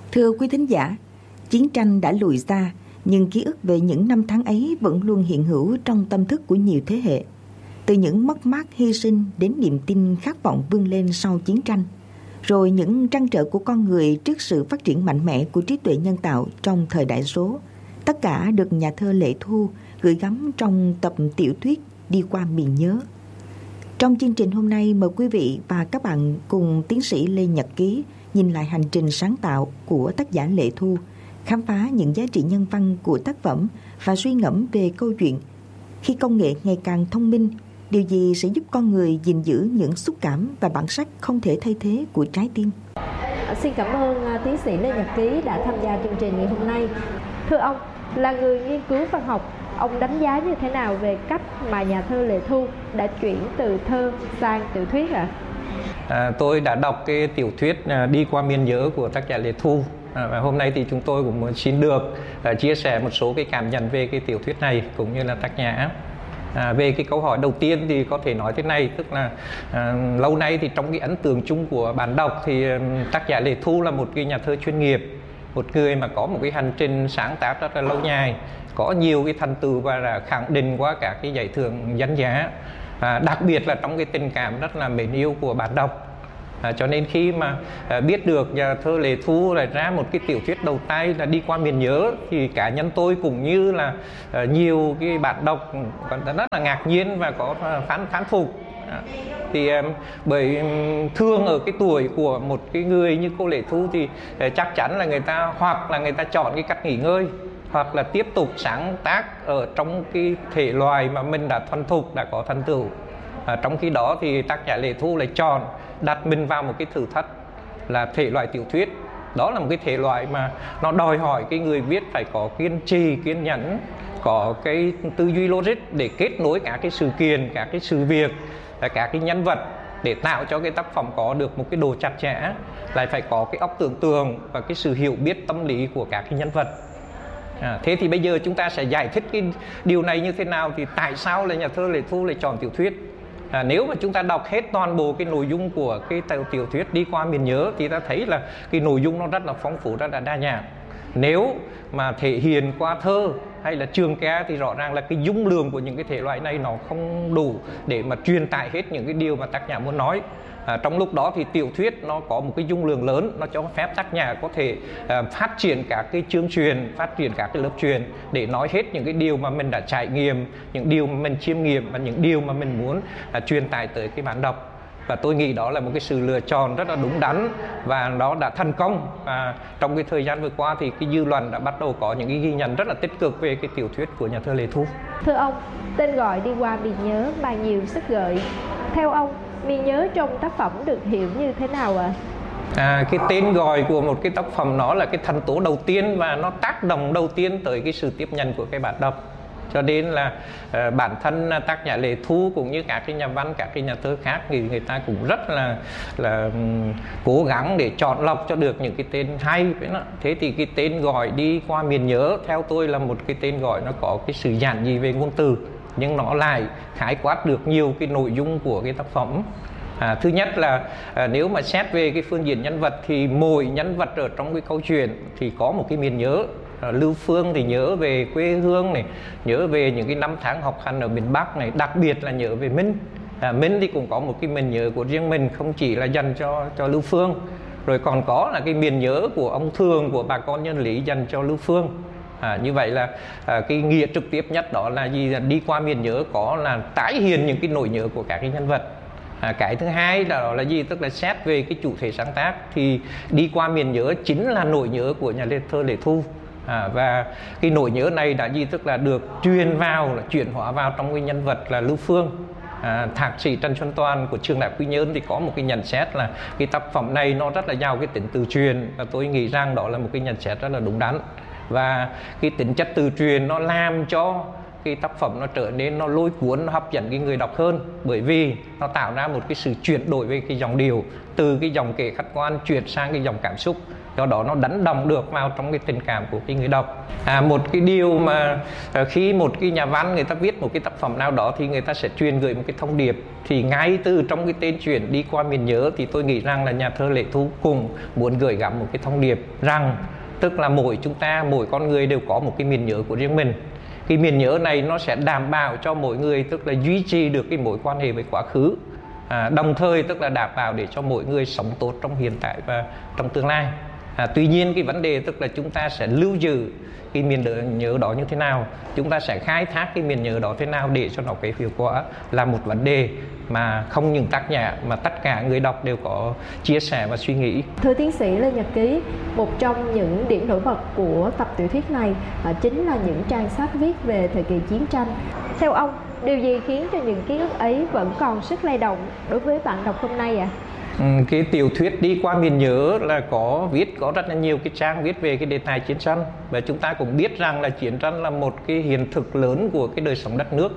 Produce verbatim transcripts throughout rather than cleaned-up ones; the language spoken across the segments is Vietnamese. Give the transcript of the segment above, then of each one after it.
Thưa quý thính giả, chiến tranh đã lùi xa, nhưng ký ức về những năm tháng ấy vẫn luôn hiện hữu trong tâm thức của nhiều thế hệ. Từ những mất mát hy sinh đến niềm tin khát vọng vươn lên sau chiến tranh, rồi những trăn trở của con người trước sự phát triển mạnh mẽ của trí tuệ nhân tạo trong thời đại số. Tất cả được nhà thơ Lệ Thu gửi gắm trong tập tiểu thuyết Đi qua miền nhớ. Trong chương trình hôm nay, mời quý vị và các bạn cùng tiến sĩ Lê Nhật Ký nhìn lại hành trình sáng tạo của tác giả Lệ Thu, khám phá những giá trị nhân văn của tác phẩm và suy ngẫm về câu chuyện khi công nghệ ngày càng thông minh, điều gì sẽ giúp con người gìn giữ những xúc cảm và bản sắc không thể thay thế của trái tim. Xin cảm ơn tiến sĩ Lê Nhật Ký đã tham gia chương trình ngày hôm nay. Thưa ông, là người nghiên cứu văn học, ông đánh giá như thế nào về cách mà nhà thơ Lệ Thu đã chuyển từ thơ sang tiểu thuyết ạ? À? À, tôi đã đọc cái tiểu thuyết Đi qua miền nhớ của tác giả Lệ Thu. À, và hôm nay thì chúng tôi cũng muốn xin được uh, chia sẻ một số cái cảm nhận về cái tiểu thuyết này cũng như là tác giả. À, về cái câu hỏi đầu tiên thì có thể nói thế này, tức là à, lâu nay thì trong cái ấn tượng chung của bạn đọc thì tác giả Lệ Thu là một cái nhà thơ chuyên nghiệp, một người mà có một cái hành trình sáng tác rất là lâu dài, có nhiều cái thành tựu và là khẳng định qua các cái giải thưởng danh giá, à, đặc biệt là trong cái tình cảm rất là mến yêu của bạn đọc. À, cho nên khi mà à, biết được nhà thơ Lệ Thu lại ra một cái tiểu thuyết đầu tay là Đi qua miền nhớ, thì cá nhân tôi cũng như là à, nhiều cái bạn đọc còn rất là ngạc nhiên và có phán phán phục. À, thì à, bởi thường ở cái tuổi của một cái người như cô Lệ Thu thì à, chắc chắn là người ta hoặc là người ta chọn cái cách nghỉ ngơi, hoặc là tiếp tục sáng tác ở trong cái thể loại mà mình đã thuần thục, đã có thành tựu. À, trong khi đó thì tác giả Lệ Thu lại chọn đặt mình vào một cái thử thách là thể loại tiểu thuyết. Đó là một cái thể loại mà nó đòi hỏi cái người viết phải có kiên trì, kiên nhẫn, có cái tư duy logic để kết nối cả cái sự kiện, cả cái sự việc, cả cái nhân vật để tạo cho cái tác phẩm có được một cái đồ chặt chẽ, lại phải có cái óc tưởng tượng và cái sự hiểu biết tâm lý của các cái nhân vật. À, thế thì bây giờ chúng ta sẽ giải thích cái điều này như thế nào, thì tại sao là nhà thơ Lệ Thu lại chọn tiểu thuyết. À, nếu mà chúng ta đọc hết toàn bộ cái nội dung của cái tiểu thuyết Đi qua miền nhớ thì ta thấy là cái nội dung nó rất là phong phú, rất là đa dạng. Nếu mà thể hiện qua thơ hay là trường ca thì rõ ràng là cái dung lượng của những cái thể loại này nó không đủ để mà truyền tải hết những cái điều mà tác giả muốn nói. À, trong lúc đó thì tiểu thuyết nó có một cái dung lượng lớn, nó cho phép tác giả có thể à, phát triển các cái chương truyền, phát triển các cái lớp truyền để nói hết những cái điều mà mình đã trải nghiệm, những điều mà mình chiêm nghiệm và những điều mà mình muốn à, truyền tải tới cái bạn đọc. Và tôi nghĩ đó là một cái sự lựa chọn rất là đúng đắn và nó đã thành công. À, trong cái thời gian vừa qua thì cái dư luận đã bắt đầu có những cái ghi nhận rất là tích cực về cái tiểu thuyết của nhà thơ Lệ Thu. Thưa ông, tên gọi Đi qua miền nhớ mang nhiều sức gợi. Theo ông, miền nhớ trong tác phẩm được hiểu như thế nào ạ? À? À, cái tên gọi của một cái tác phẩm nó là cái thành tố đầu tiên và nó tác động đầu tiên tới cái sự tiếp nhận của cái bạn đọc. Cho nên là uh, bản thân tác giả Lệ Thu cũng như các cái nhà văn, các cái nhà thơ khác thì người ta cũng rất là là um, cố gắng để chọn lọc cho được những cái tên hay. Thế thì cái tên gọi Đi qua miền nhớ theo tôi là một cái tên gọi nó có cái sự giản dị về ngôn từ, nhưng nó lại khái quát được nhiều cái nội dung của cái tác phẩm. À, thứ nhất là à, nếu mà xét về cái phương diện nhân vật thì mỗi nhân vật ở trong cái câu chuyện thì có một cái miền nhớ. À, Lưu Phương thì nhớ về quê hương này, nhớ về những cái năm tháng học hành ở miền Bắc này, đặc biệt là nhớ về Minh. À, Minh thì cũng có một cái miền nhớ của riêng mình, không chỉ là dành cho cho Lưu Phương, rồi còn có là cái miền nhớ của ông Thường, của bà con Nhân Lý dành cho Lưu Phương. À, như vậy là à, cái nghĩa trực tiếp nhất đó là gì, là Đi qua miền nhớ có là tái hiện những cái nỗi nhớ của các cái nhân vật. À, cái thứ hai là đó là gì, tức là xét về cái chủ thể sáng tác thì Đi qua miền nhớ chính là nỗi nhớ của nhà thơ Lệ Thu. À, và cái nỗi nhớ này đã gì, tức là được truyền vào, là chuyển hóa vào trong cái nhân vật là Lưu Phương. À, thạc sĩ Trần Xuân Toàn của trường Đại học Quy Nhơn thì có một cái nhận xét là cái tác phẩm này nó rất là giàu cái tính từ truyền, và tôi nghĩ rằng đó là một cái nhận xét rất là đúng đắn. Và cái tính chất từ truyền nó làm cho cái tác phẩm nó trở nên nó lôi cuốn, nó hấp dẫn cái người đọc hơn, bởi vì nó tạo ra một cái sự chuyển đổi về cái dòng điều từ cái dòng kể khách quan chuyển sang cái dòng cảm xúc. do đó nó đánh đồng được vào trong cái tình cảm của cái người đọc. À, một cái điều mà khi một cái nhà văn người ta viết một cái tác phẩm nào đó thì người ta sẽ truyền gửi một cái thông điệp, thì ngay từ trong cái tên truyện Đi Qua Miền Nhớ thì tôi nghĩ rằng là nhà thơ Lệ Thu cùng muốn gửi gắm một cái thông điệp rằng tức là mỗi chúng ta, mỗi con người đều có một cái miền nhớ của riêng mình. Cái miền nhớ này nó sẽ đảm bảo cho mỗi người tức là duy trì được cái mối quan hệ với quá khứ, à, đồng thời tức là đảm bảo để cho mỗi người sống tốt trong hiện tại và trong tương lai. À, tuy nhiên cái vấn đề tức là chúng ta sẽ lưu giữ cái miền nhớ đó như thế nào, chúng ta sẽ khai thác cái miền nhớ đó thế nào để cho nó cái hiệu quả là một vấn đề mà không những tác giả mà tất cả người đọc đều có chia sẻ và suy nghĩ. Thưa tiến sĩ Lê Nhật Ký, một trong những điểm nổi bật của tập tiểu thuyết này à, chính là những trang sách viết về thời kỳ chiến tranh. Theo ông, điều gì khiến cho những ký ức ấy vẫn còn sức lay động đối với bạn đọc hôm nay ạ? À? Cái tiểu thuyết Đi Qua Miền Nhớ là có viết có rất là nhiều cái trang viết về cái đề tài chiến tranh, và chúng ta cũng biết rằng là chiến tranh là một cái hiện thực lớn của cái đời sống đất nước.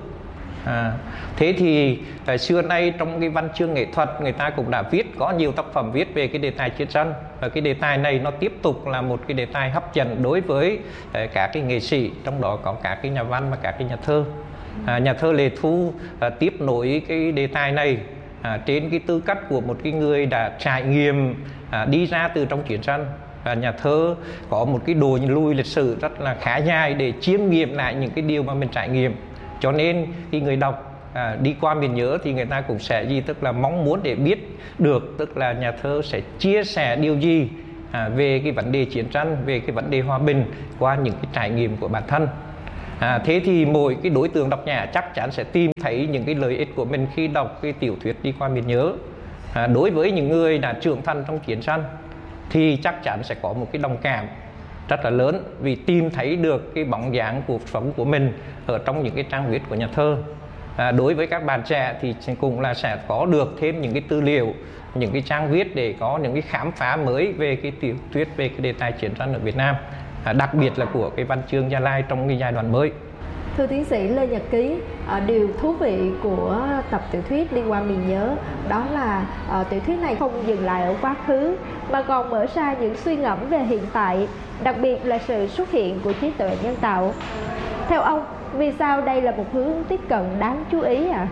À, thế thì tại xưa nay trong cái văn chương nghệ thuật người ta cũng đã viết có nhiều tác phẩm viết về cái đề tài chiến tranh, và cái đề tài này nó tiếp tục là một cái đề tài hấp dẫn đối với cả cái nghệ sĩ, trong đó có cả cái nhà văn và cả cái nhà thơ. À, nhà thơ Lệ Thu à, tiếp nối cái đề tài này À, trên cái tư cách của một cái người đã trải nghiệm à, đi ra từ trong chiến tranh, và nhà thơ có một cái đồ lui lịch sử rất là khá dài để chiêm nghiệm lại những cái điều mà mình trải nghiệm. Cho nên khi người đọc à, đi qua miền nhớ thì người ta cũng sẽ gì tức là mong muốn để biết được tức là nhà thơ sẽ chia sẻ điều gì à, về cái vấn đề chiến tranh, về cái vấn đề hòa bình qua những cái trải nghiệm của bản thân. À, thế thì mỗi cái đối tượng độc giả chắc chắn sẽ tìm thấy những cái lợi ích của mình khi đọc cái tiểu thuyết Đi Qua Miền Nhớ. À, đối với những người đã trưởng thành trong chiến tranh thì chắc chắn sẽ có một cái đồng cảm rất là lớn, vì tìm thấy được cái bóng dáng cuộc sống của mình ở trong những cái trang viết của nhà thơ. À, đối với các bạn trẻ thì cũng là sẽ có được thêm những cái tư liệu, những cái trang viết để có những cái khám phá mới về cái tiểu thuyết, về cái đề tài chiến tranh ở Việt Nam. À, đặc biệt là của cái văn chương Gia Lai trong cái giai đoạn mới. Thưa tiến sĩ Lê Nhật Ký, à, điều thú vị của tập tiểu thuyết Đi Qua Miền Nhớ đó là à, tiểu thuyết này không dừng lại ở quá khứ mà còn mở ra những suy ngẫm về hiện tại, đặc biệt là sự xuất hiện của trí tuệ nhân tạo. Theo ông, vì sao đây là một hướng tiếp cận đáng chú ý ạ?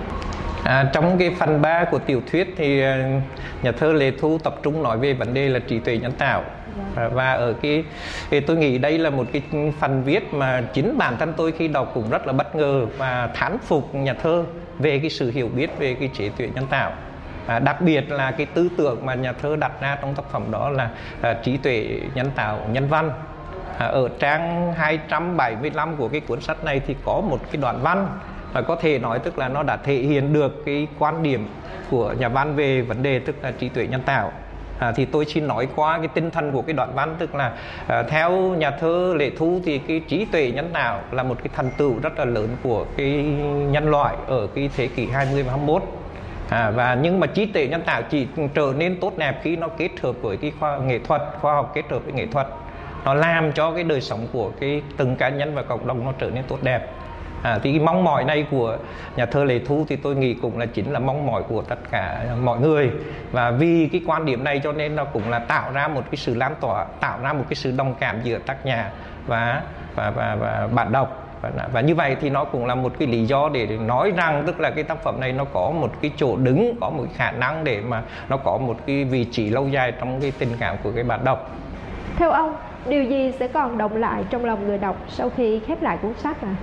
À? À, trong cái phần ba của tiểu thuyết thì nhà thơ Lệ Thu tập trung nói về vấn đề là trí tuệ nhân tạo. À, và ở cái thì tôi nghĩ đây là một cái phần viết mà chính bản thân tôi khi đọc cũng rất là bất ngờ và thán phục nhà thơ về cái sự hiểu biết về cái trí tuệ nhân tạo. À, đặc biệt là cái tư tưởng mà nhà thơ đặt ra trong tác phẩm đó là à, trí tuệ nhân tạo nhân văn. À, ở trang hai trăm bảy mươi lăm của cái cuốn sách này thì có một cái đoạn văn và có thể nói tức là nó đã thể hiện được cái quan điểm của nhà văn về vấn đề tức là trí tuệ nhân tạo. À, thì tôi xin nói qua cái tinh thần của cái đoạn văn, tức là à, theo nhà thơ Lệ Thu thì cái trí tuệ nhân tạo là một cái thành tựu rất là lớn của cái nhân loại ở cái thế kỷ hai mươi và hai mươi mốt. À, và nhưng mà trí tuệ nhân tạo chỉ trở nên tốt đẹp khi nó kết hợp với cái khoa nghệ thuật, khoa học kết hợp với nghệ thuật, nó làm cho cái đời sống của cái từng cá nhân và cộng đồng nó trở nên tốt đẹp. À, thì cái mong mỏi này của nhà thơ Lệ Thu thì tôi nghĩ cũng là chính là mong mỏi của tất cả mọi người, và vì cái quan điểm này cho nên nó cũng là tạo ra một cái sự lan tỏa, tạo ra một cái sự đồng cảm giữa tác giả và và và, và bạn đọc, và, và như vậy thì nó cũng là một cái lý do để nói rằng tức là cái tác phẩm này nó có một cái chỗ đứng, có một cái khả năng để mà nó có một cái vị trí lâu dài trong cái tình cảm của cái bạn đọc. Theo ông, điều gì sẽ còn đọng lại trong lòng người đọc sau khi khép lại cuốn sách à?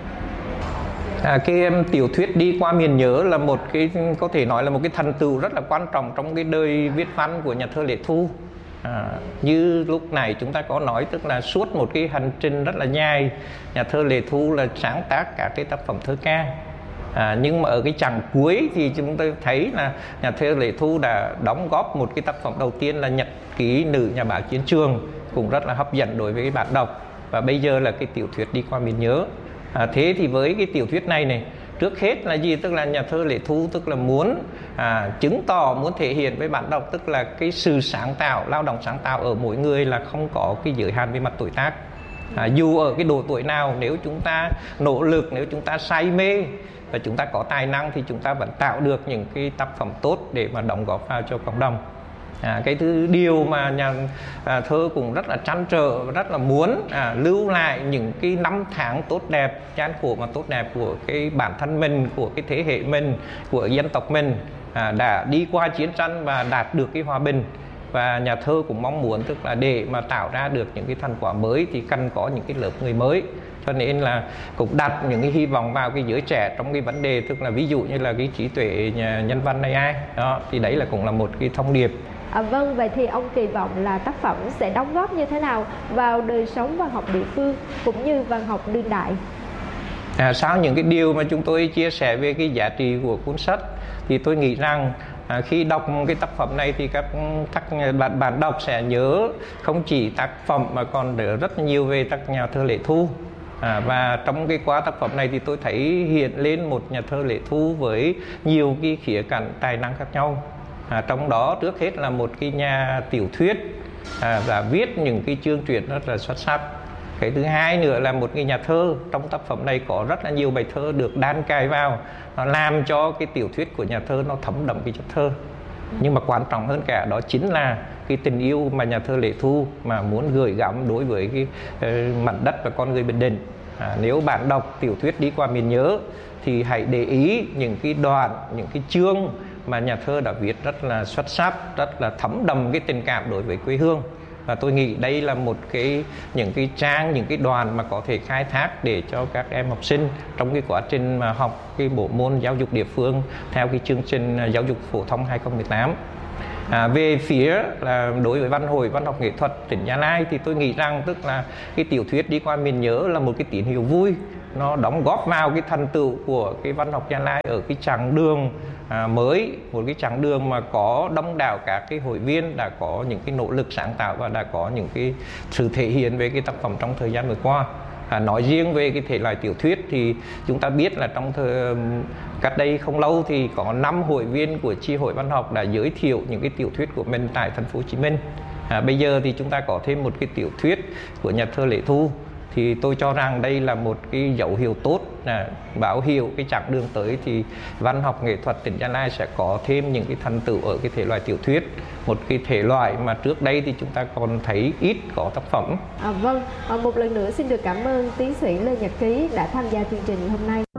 À, cái um, tiểu thuyết Đi Qua Miền Nhớ là một cái có thể nói là một cái thành tựu rất là quan trọng trong cái đời viết văn của nhà thơ Lệ Thu. À, như lúc này chúng ta có nói tức là suốt một cái hành trình rất là dài, nhà thơ Lệ Thu là sáng tác cả cái tác phẩm thơ ca. À, nhưng mà ở cái chặng cuối thì chúng ta thấy là nhà thơ Lệ Thu đã đóng góp một cái tác phẩm đầu tiên là Nhật ký nữ nhà báo chiến trường, cũng rất là hấp dẫn đối với bạn đọc, và bây giờ là cái tiểu thuyết Đi Qua Miền Nhớ. À, thế thì với cái tiểu thuyết này này, trước hết là gì, tức là nhà thơ Lệ Thu tức là muốn à, chứng tỏ, muốn thể hiện với bạn đọc tức là cái sự sáng tạo, lao động sáng tạo ở mỗi người là không có cái giới hạn về mặt tuổi tác. À, dù ở cái độ tuổi nào, nếu chúng ta nỗ lực, nếu chúng ta say mê và chúng ta có tài năng thì chúng ta vẫn tạo được những cái tác phẩm tốt để mà đóng góp vào cho cộng đồng. À, cái thứ điều mà nhà à, thơ cũng rất là trăn trở và rất là muốn à, lưu lại những cái năm tháng tốt đẹp, gian khổ mà tốt đẹp của cái bản thân mình, của cái thế hệ mình, của dân tộc mình à, đã đi qua chiến tranh và đạt được cái hòa bình. Và nhà thơ cũng mong muốn tức là để mà tạo ra được những cái thành quả mới thì cần có những cái lớp người mới, cho nên là cũng đặt những cái hy vọng vào cái giới trẻ trong cái vấn đề, tức là ví dụ như là cái trí tuệ nhân văn a i đó, thì đấy là cũng là một cái thông điệp. À, vâng, vậy thì ông kỳ vọng là tác phẩm sẽ đóng góp như thế nào vào đời sống văn học địa phương cũng như văn học đương đại? À, sau những cái điều mà chúng tôi chia sẻ về cái giá trị của cuốn sách thì tôi nghĩ rằng à, khi đọc cái tác phẩm này thì các các bạn bạn đọc sẽ nhớ không chỉ tác phẩm mà còn nhớ rất nhiều về tác nhà thơ Lệ Thu. À, và trong cái quá tác phẩm này thì tôi thấy hiện lên một nhà thơ Lệ Thu với nhiều cái khía cạnh tài năng khác nhau. À, trong đó trước hết là một cái nhà tiểu thuyết à, và viết những cái chương truyện rất là xuất sắc. Cái thứ hai nữa là một cái nhà thơ. Trong tác phẩm này có rất là nhiều bài thơ được đan cài vào, nó làm cho cái tiểu thuyết của nhà thơ nó thấm đậm cái chất thơ. Nhưng mà quan trọng hơn cả đó chính là cái tình yêu mà nhà thơ Lệ Thu mà muốn gửi gắm đối với cái uh, mảnh đất và con người Bình Định. À, nếu bạn đọc tiểu thuyết Đi Qua Miền Nhớ thì hãy để ý những cái đoạn, những cái chương mà nhà thơ đã viết rất là xuất sắc, rất là thấm đậm cái tình cảm đối với quê hương. Và tôi nghĩ đây là một cái những cái trang, những cái đoàn mà có thể khai thác để cho các em học sinh trong cái quá trình mà học cái bộ môn giáo dục địa phương theo cái chương trình giáo dục phổ thông hai không một tám. À, về phía là đối với văn hội văn học nghệ thuật tỉnh Gia Lai thì tôi nghĩ rằng tức là cái tiểu thuyết Đi Qua Miền Nhớ là một cái tín hiệu vui, nó đóng góp vào cái thành tựu của cái văn học Gia Lai ở cái chặng đường à, mới, một cái chặng đường mà có đông đảo các cái hội viên đã có những cái nỗ lực sáng tạo và đã có những cái sự thể hiện về cái tác phẩm trong thời gian vừa qua. À, nói riêng về cái thể loại tiểu thuyết thì chúng ta biết là trong thời cách đây không lâu thì có năm hội viên của chi hội văn học đã giới thiệu những cái tiểu thuyết của mình tại thành phố Hồ Chí Minh. À, bây giờ thì chúng ta có thêm một cái tiểu thuyết của nhà thơ Lệ Thu, thì tôi cho rằng đây là một cái dấu hiệu tốt, à, báo hiệu cái chặng đường tới thì văn học nghệ thuật tỉnh Gia Lai sẽ có thêm những cái thành tựu ở cái thể loại tiểu thuyết, một cái thể loại mà trước đây thì chúng ta còn thấy ít có tác phẩm. À, vâng, à, một lần nữa xin được cảm ơn tiến sĩ Lê Nhật Ký đã tham gia chương trình hôm nay.